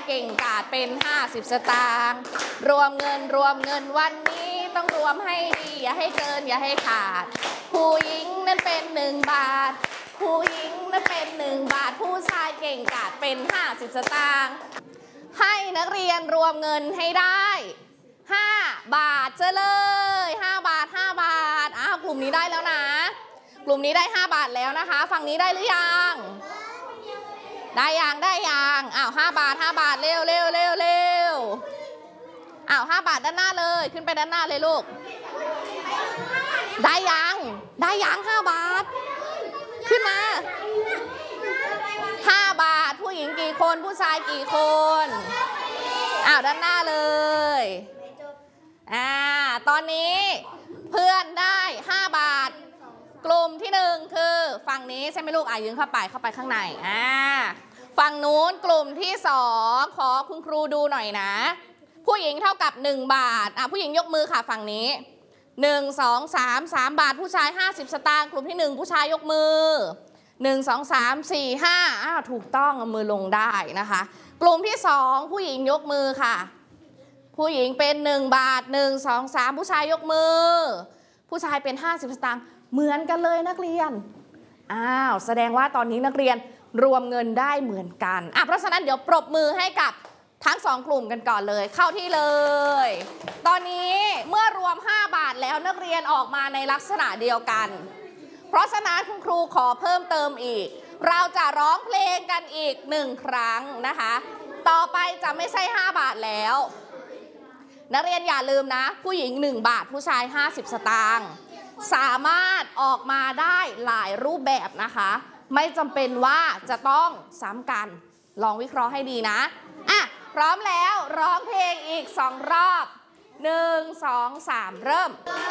เก่งกาจเป็น50สตางค์รวมเงินวันนี้ต้องรวมให้ดีอย่าให้เกินอย่าให้ขาดผู้หญิงนั้นเป็น1 บาทผู้หญิงนั้นเป็น1 บาทผู้ชายเก่งกาจเป็น50สตางค์ให้นักเรียนรวมเงินให้ได้5 บาทเจอเลย5 บาท5 บาทกลุ่มนี้ได้แล้วนะกลุ่มนี้ได้5 บาทแล้วนะคะฝั่งนี้ได้หรือยังได้ยัง5 บาท5 บาทเร็ว5 บาทด้านหน้าเลยขึ้นไปด้านหน้าเลยลูกได้ยัง5 บาทขึ้นมา5 บาทผู้หญิงกี่คนผู้ชายกี่คนด้านหน้าเลยตอนนี้เพื่อนได้5 บาทกลุ่มที่1คือฝั่งนี้ใช่ไหมลูกยืนเข้าไปข้างในฝั่งนู้นกลุ่มที่2ขอคุณครูดูหน่อยนะผู้หญิงเท่ากับ1 บาทผู้หญิงยกมือค่ะฝั่งนี้1 2 3 บาทผู้ชาย50สตางค์กลุ่มที่1ผู้ชายยกมือ1 2 3 4 5ถูกต้องเอามือลงได้นะคะกลุ่มที่2ผู้หญิงยกมือค่ะผู้หญิงเป็น1 บาท1 2 3ผู้ชายยกมือผู้ชายเป็น50สตางค์เหมือนกันเลยนักเรียนแสดงว่าตอนนี้นักเรียนรวมเงินได้เหมือนกันเพราะฉะนั้นเดี๋ยวปรบมือให้กับทั้ง2 กลุ่มกันก่อนเลยเข้าที่เลยตอนนี้เมื่อรวม5 บาทแล้วนักเรียนออกมาในลักษณะเดียวกันเพราะฉะนั้นคุณครูขอเพิ่มเติมอีกเราจะร้องเพลงกันอีก1 ครั้งนะคะต่อไปจะไม่ใช่5 บาทแล้วนักเรียนอย่าลืมนะผู้หญิง1 บาทผู้ชาย50สตางค์สามารถออกมาได้หลายรูปแบบนะคะไม่จำเป็นว่าจะต้องซ้ำกันลองวิเคราะห์ให้ดีนะพร้อมแล้วร้องเพลงอีก2 รอบ1 2 3เริ่ม